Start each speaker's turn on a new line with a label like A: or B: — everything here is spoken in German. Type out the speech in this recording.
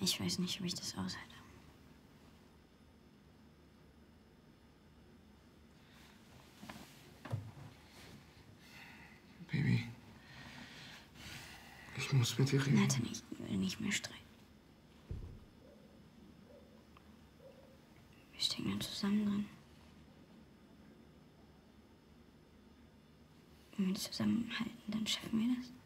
A: Ich weiß nicht, ob ich das aushalte.
B: Baby, ich muss mit dir reden.
A: Nathan, ich will nicht mehr streiten. Wir stecken dann zusammen drin. Wenn wir zusammenhalten, dann schaffen wir das.